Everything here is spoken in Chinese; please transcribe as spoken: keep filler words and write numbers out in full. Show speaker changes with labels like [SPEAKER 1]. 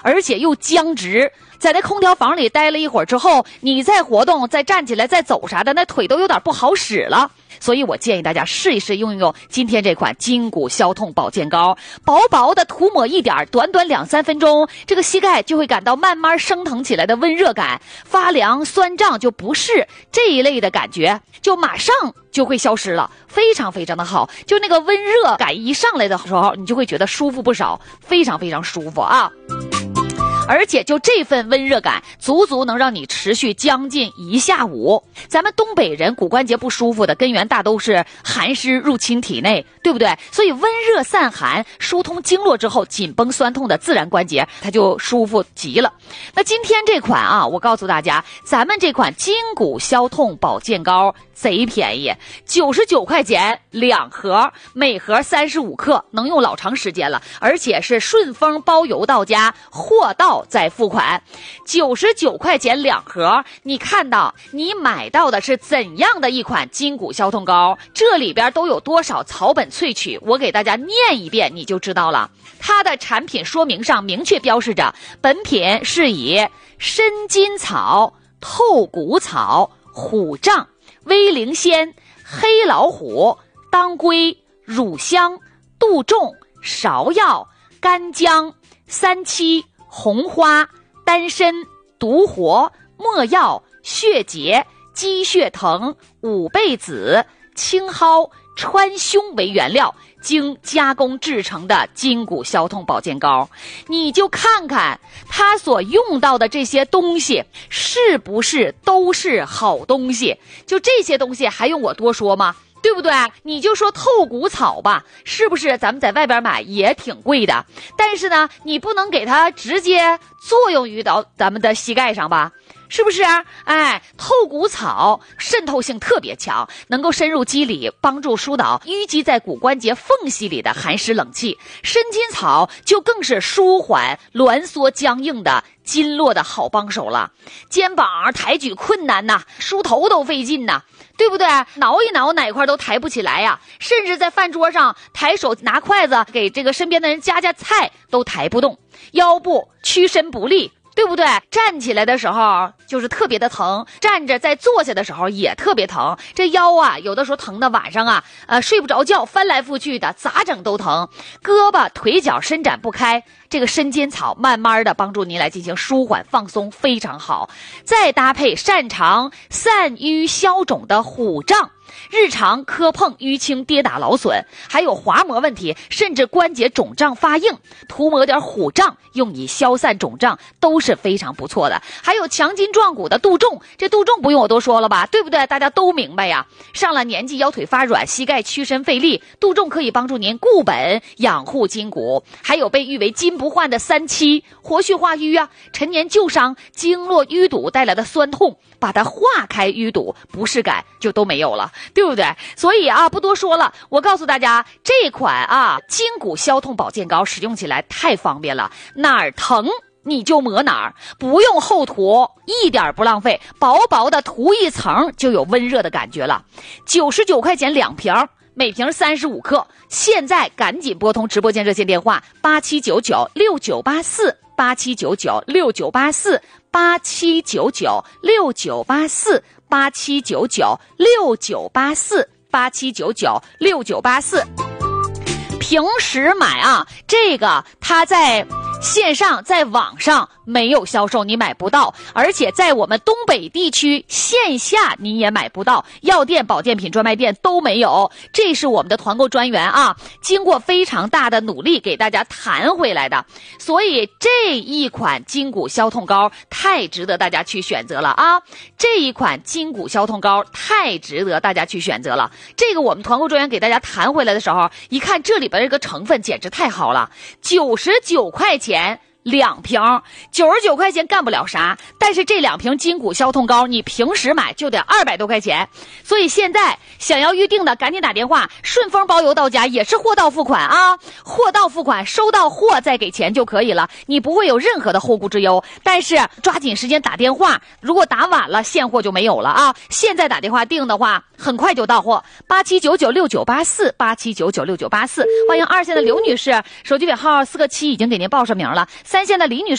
[SPEAKER 1] 而且又僵直。在那空调房里待了一会儿之后，你再活动再站起来再走啥的，那腿都有点不好使了。所以我建议大家试一试用用今天这款筋骨消痛保健膏，薄薄的涂抹一点，短短两三分钟，这个膝盖就会感到慢慢升腾起来的温热感，发凉酸胀就不适这一类的感觉就马上就会消失了，非常非常的好。就那个温热感一上来的时候，你就会觉得舒服不少，非常非常舒服啊。而且就这份温热感足足能让你持续将近一下午。咱们东北人骨关节不舒服的根源大都是寒湿入侵体内，对不对？所以温热散寒疏通经络之后，紧绷酸痛的自然关节它就舒服极了。那今天这款啊，我告诉大家，咱们这款筋骨消痛保健膏贼便宜，九十九块钱两盒，每盒三十五克，能用老长时间了，而且是顺丰包邮到家，货到再付款。九十九块钱两盒，你看到你买到的是怎样的一款筋骨消痛膏？这里边都有多少草本萃取？我给大家念一遍你就知道了。它的产品说明上明确标示着，本品是以参筋草、透骨草、虎杖、威灵仙、黑老虎、当归、乳香、杜仲、芍药、干姜、三七、红花、丹参、独活、没药、血竭、鸡血藤、五倍子、青蒿、川芎为原料，经加工制成的筋骨消痛保健膏。你就看看它所用到的这些东西是不是都是好东西，就这些东西还用我多说吗？对不对？你就说透骨草吧，是不是咱们在外边买也挺贵的，但是呢你不能给它直接作用于到咱们的膝盖上吧，是不是？哎，透骨草渗透性特别强，能够深入肌理，帮助疏导淤积在骨关节缝隙里的寒湿冷气。参筋草就更是舒缓挛缩僵硬的经络的好帮手了。肩膀抬举困难呐，梳头都费劲呐，对不对？挠一挠哪块都抬不起来呀，甚至在饭桌上抬手拿筷子给这个身边的人夹夹菜都抬不动，腰部屈伸不利，对不对？站起来的时候就是特别的疼，站着再坐下的时候也特别疼。这腰啊，有的时候疼的晚上啊，呃，睡不着觉，翻来覆去的，咋整都疼。胳膊腿脚伸展不开，这个参筋草慢慢的帮助您来进行舒缓放松，非常好。再搭配擅长散瘀消肿的虎杖，日常磕碰淤青跌打劳损，还有滑膜问题甚至关节肿胀发硬，涂抹点虎杖用以消散肿胀都是非常不错的。还有强筋壮骨的杜仲，这杜仲不用我多说了吧，对不对？大家都明白呀。上了年纪腰腿发软，膝盖屈伸费力，杜仲可以帮助您固本养护筋骨。还有被誉为金不换的三七，活血化瘀啊，陈年旧伤经络淤堵带来的酸痛，把它化开淤堵，不适感就都没有了，对不对？所以啊，不多说了，我告诉大家，这款啊筋骨消痛保健膏使用起来太方便了，哪儿疼你就抹哪儿，不用厚涂，一点不浪费，薄薄的涂一层就有温热的感觉了。九十九块钱两瓶，每瓶三十五克，现在赶紧拨通直播间热线电话八七九九六九八四八七九九六九八四八七九九六九八四八七九九六九八四八七九九六九八四。平时买啊，这个它在线上在网上没有销售，你买不到，而且在我们东北地区线下你也买不到，药店保健品专卖店都没有。这是我们的团购专员啊，经过非常大的努力给大家谈回来的，所以这一款筋骨消痛膏太值得大家去选择了啊！这一款筋骨消痛膏太值得大家去选择了。这个我们团购专员给大家谈回来的时候，一看这里边这个成分简直太好了，九十九块钱两瓶，九十九块钱干不了啥，但是这两瓶筋骨消痛膏你平时买就得二百多块钱，所以现在想要预定的赶紧打电话，顺丰包邮到家，也是货到付款啊，货到付款，收到货再给钱就可以了，你不会有任何的后顾之忧。但是抓紧时间打电话，如果打晚了现货就没有了啊，现在打电话订的话很快就到货。八七九九六九八四八七九九六九八四，欢迎二线的刘女士，手机尾号四个七已经给您报上名了。三线的李女士